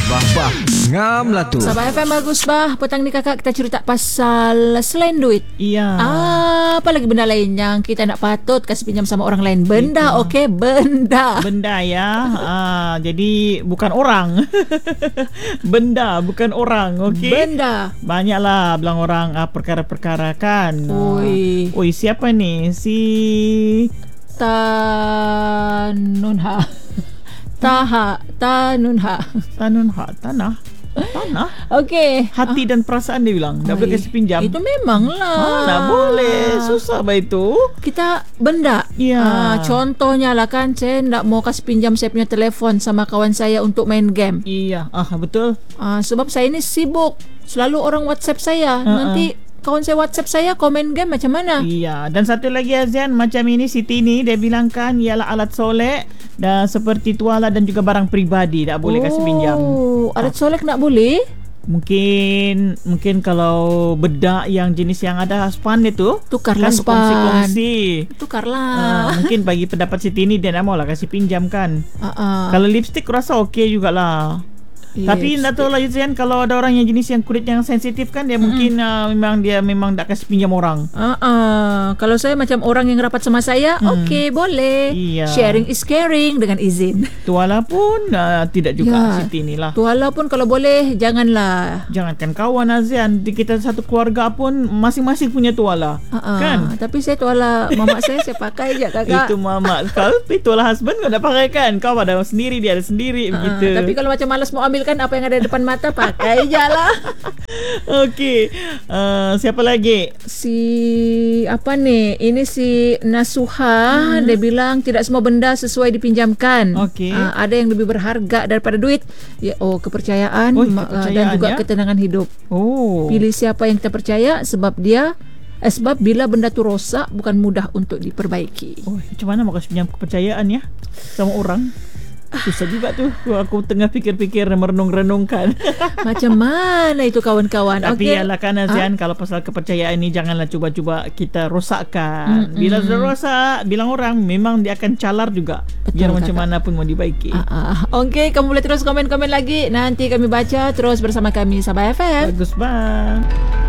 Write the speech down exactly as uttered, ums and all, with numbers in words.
Bah bah ngam lah tu. Sabah F M bagus bah. Petang ni kakak kita cerita pasal selain duit. Iya. Ah, apa lagi benda lain yang kita nak patut kasih pinjam sama orang lain? Benda, okey, benda. Benda ya. Ah, jadi bukan orang. Benda bukan orang, okey. Benda. Banyaklah bilang orang ah, perkara-perkara kan. Oi. Oi, siapa ni? Si Tanunha. Taha, Tanunha. Tanunha, tanah. Tanah. Okey. Hati dan perasaan dia bilang. Tak boleh kasih pinjam. Itu memanglah. Mana boleh. Susah bah itu. Kita benda. Ya. Ah, contohnya lah kan, saya nak mau kasih pinjam saya punya telefon sama kawan saya untuk main game. Iya. Ah, betul. Ah, sebab saya ni sibuk. Selalu orang WhatsApp saya. Uh-uh. Nanti kawan saya WhatsApp saya komen game macam mana? Iya. Dan satu lagi Azian, macam ini Siti ni dia bilangkan ialah alat solek dan seperti tuala dan juga barang peribadi tak boleh kasih pinjam. Oh, alat solek nak boleh? Mungkin mungkin kalau bedak yang jenis yang ada span itu Tukarlah kan span. berkongsi-kongsi. Tukarlah. Ah, mungkin bagi pendapat Siti ni dia nak maulah kasih pinjam kan. Uh-uh. Kalau lipstick rasa okey jugalah. Yes. Tapi tak tahu lah Yuzian, kalau ada orang yang jenis yang kulit yang sensitif kan dia mm-hmm. mungkin uh, memang dia memang tak kasih pinjam orang. Uh-uh. Kalau saya macam orang yang rapat sama saya, hmm. okey boleh. Iya. Sharing is caring dengan izin. Tuala pun uh, tidak juga Ya. Siti ni lah. Tuala pun kalau boleh janganlah. Jangankan kawan Azian, di kita satu keluarga pun masing-masing punya tuala. Uh-uh. Kan? Tapi saya tuala mamak saya saya pakai je kakak. Itu mama. Kalau tuala husband kau dah pakai kan? Kau ada sendiri, dia ada sendiri uh, begitu. Tapi kalau macam malas mau ambil kan apa yang ada depan mata, pakai je lah. Okey. Uh, siapa lagi? Si apa ni? Ini si Nasuha. Hmm. Dia bilang tidak semua benda sesuai dipinjamkan. Okey. Uh, ada yang lebih berharga daripada duit. Ya, oh kepercayaan, Oh, ma- kepercayaan dan juga ya? ketenangan hidup. Oh. Pilih siapa yang kita percaya sebab dia eh, sebab bila benda tu rosak bukan mudah untuk diperbaiki. Oh, macam mana mau kasih pinjam kepercayaan ya sama orang? Susah juga tu. Aku tengah fikir-fikir dan merenung-renungkan. Macam mana itu kawan-kawan? Tapi Okey. ialah kan Azian, Ha? kalau pasal kepercayaan ni janganlah cuba-cuba kita rosakkan. Mm-mm. Bila sudah rosak, bilang orang memang dia akan calar juga. Betul, Biar kakak. macam mana pun mau dibaiki. Ah, ah. Okey, kamu boleh terus komen-komen lagi. Nanti kami baca terus bersama kami Sabah F M. Bagus bang.